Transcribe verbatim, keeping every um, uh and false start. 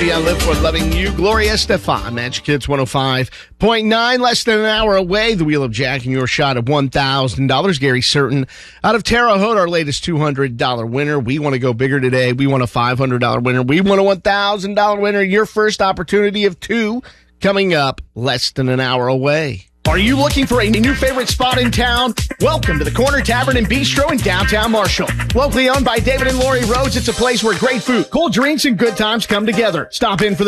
Baby, I live for loving you. Gloria Estefan, Magic Hits one oh five point nine. Less than an hour away. The Wheel of Jack and your shot at one thousand dollars. Gary Certain out of Terre Haute, our latest two hundred dollars winner. We want to go bigger today. We want a five hundred dollars winner. We want a one thousand dollars winner. Your first opportunity of two coming up less than an hour away. Are you looking for a new favorite spot in town? Welcome to the Corner Tavern and Bistro in downtown Marshall. Locally owned by David and Lori Rhodes, it's a place where great food, cool drinks, and good times come together. Stop in for the